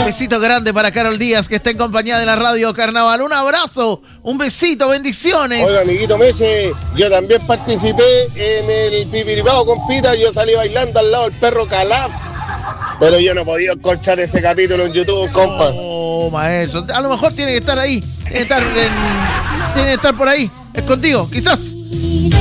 Besito grande para Carol Díaz, que está en compañía de la Radio Carnaval. Un abrazo, un besito, bendiciones. Oiga, amiguito Meche, yo también participé en el Pipiripao con Pita. Yo salí bailando al lado del perro Calaf, pero yo no podía escuchar ese capítulo en YouTube, compa. Oh, maestro, a lo mejor tiene que estar ahí, tiene que estar por ahí, escondido, quizás.